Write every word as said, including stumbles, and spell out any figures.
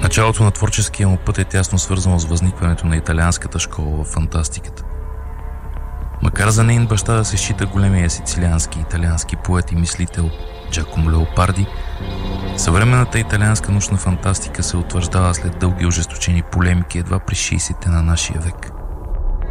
Началото на творческия му път е тясно свързано с възникването на италианската школа в фантастиката. Макар за нейн баща да се счита големия сицилиански италиански поет и мислител Джакомо Леопарди, съвременната италианска научна фантастика се утвърждава след дълги ожесточени полемики едва през шейсетте на нашия век.